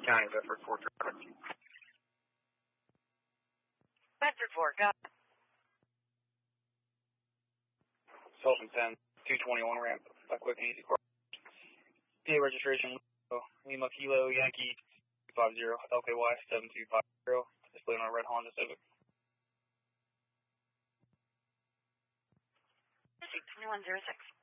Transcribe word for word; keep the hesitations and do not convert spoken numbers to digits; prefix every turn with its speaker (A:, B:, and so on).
A: County, Bedford four traffic.
B: Bedford four, got it.
A: Sultan ten, two twenty-one ramp, a quick and easy course. P A registration, Lima Kilo Yankee two five zero, L K Y seven two five zero, displayed on a red Honda Civic.
B: twenty-one oh six.